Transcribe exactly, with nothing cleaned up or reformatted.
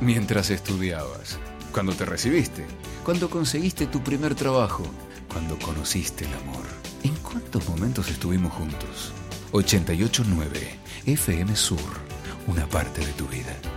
Mientras estudiabas, cuando te recibiste, cuando conseguiste tu primer trabajo, cuando conociste el amor. ¿En cuántos momentos estuvimos juntos? ochenta y ocho punto nueve F M Sur, una parte de tu vida.